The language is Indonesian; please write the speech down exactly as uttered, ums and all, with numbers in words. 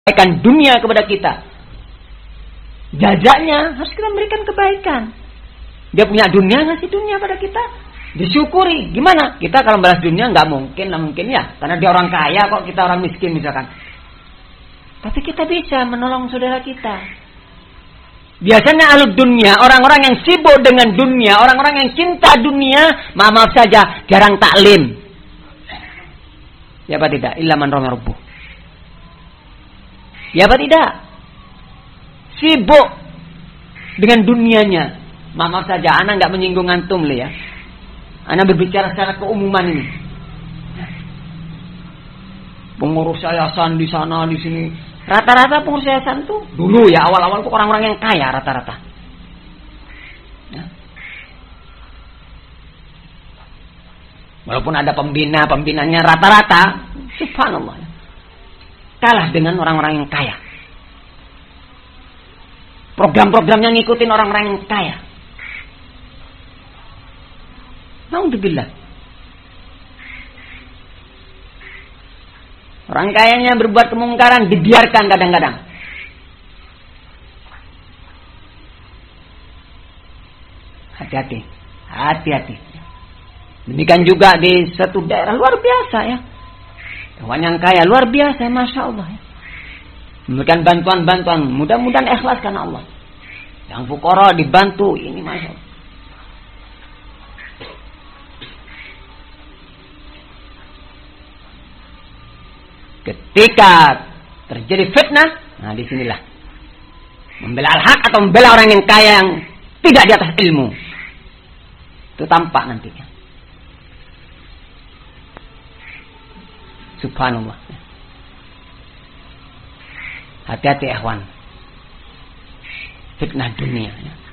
kebaikan dunia kepada kita. Jajaknya harus kita berikan kebaikan. Dia punya dunia, ngasih dunia pada kita, disyukuri. Gimana? Kita kalau balas dunia nggak mungkin, nggak mungkin ya, karena dia orang kaya kok, kita orang miskin misalkan. Tapi kita bisa menolong saudara kita. Biasanya ahlu dunia, orang-orang yang sibuk dengan dunia, orang-orang yang cinta dunia, maaf-maaf saja, jarang taklim. Ya apa tidak? Illa man rahima rabbuh. Ya apa tidak? Sibuk dengan dunianya. Maaf saja, ana nggak menyinggung antum le ya. Ana berbicara secara keumuman ini. Pengurus yayasan di sana di sini, rata-rata pengurus yayasan tuh dulu ya awal-awal tuh orang-orang yang kaya rata-rata. Ya. Walaupun ada pembina, pembinanya rata-rata, subhanallah, kalah dengan orang-orang yang kaya. Program-programnya ngikutin orang-orang yang kaya. Alhamdulillah. Orang kayanya berbuat kemungkaran dibiarkan kadang-kadang. Hati-hati, hati-hati. Demikian juga di satu daerah luar biasa ya. Kawan yang kaya luar biasa, masya Allah ya. Memberikan bantuan-bantuan, mudah-mudahan ikhlas karena Allah. Yang fukara dibantu, ini masya Allah. Ketika terjadi fitnah, nah disinilah membela al-haq atau membela orang yang kaya yang tidak di atas ilmu, itu tampak nantinya. Subhanallah. Hati-hati ikhwan, fitnah dunia ya.